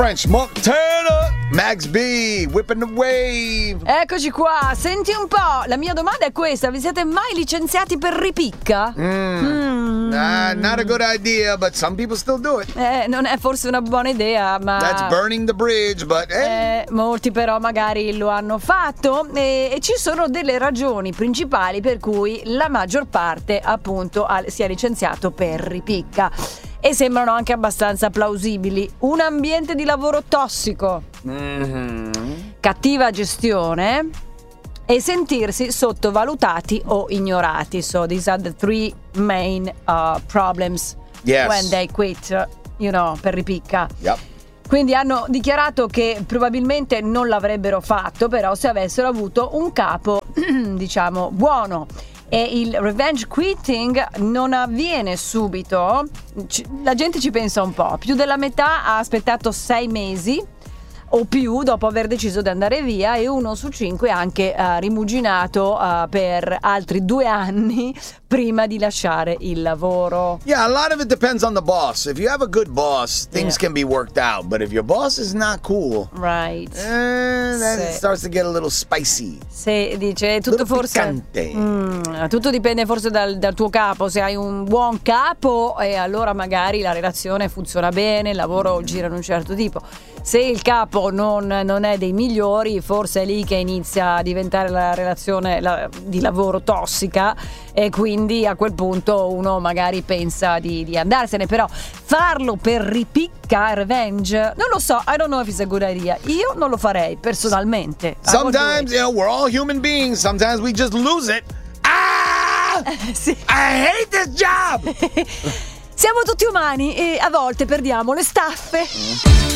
French Montana, Max B, whipping the wave. Eccoci qua, senti un po', la mia domanda è questa: vi siete mai licenziati per ripicca? Not a good idea, but some people still do it. Non è forse una buona idea, ma That's burning the bridge, but molti però magari lo hanno fatto e ci sono delle ragioni principali per cui la maggior parte appunto si è licenziato per ripicca. E sembrano anche abbastanza plausibili. Un ambiente di lavoro tossico, cattiva gestione e sentirsi sottovalutati o ignorati. So these are the three main problems when they quit, per ripicca. Yep. Quindi hanno dichiarato che probabilmente non l'avrebbero fatto, però se avessero avuto un capo, diciamo, buono. E il revenge quitting non avviene subito, la gente ci pensa un po', più della metà ha aspettato 6 mesi o più dopo aver deciso di andare via e 1 su 5 ha anche rimuginato per altri 2 anni prima di lasciare il lavoro. Yeah, a lot of it depends on the boss. If you have a good boss, things can be worked out. But if your boss is not cool, right, then it starts to get a little spicy. Se dice tutto forse tutto dipende forse dal tuo capo. Se hai un buon capo, allora magari la relazione funziona bene, il lavoro gira in un certo tipo. Se il capo non è dei migliori, forse è lì che inizia a diventare la relazione di lavoro tossica e quindi a quel punto uno magari pensa di andarsene. Però farlo per ripicca, revenge, non lo so, I don't know if it's a good idea. Io non lo farei personalmente. Sometimes, we're all human beings. Sometimes we just lose it. Sì. I hate this job. Siamo tutti umani e a volte perdiamo le staffe.